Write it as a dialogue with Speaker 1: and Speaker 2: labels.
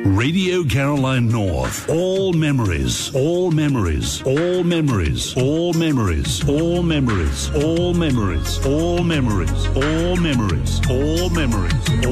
Speaker 1: Radio Caroline North. All memories, all memories, all memories, all memories, all memories, all memories, all memories, all memories, all memories.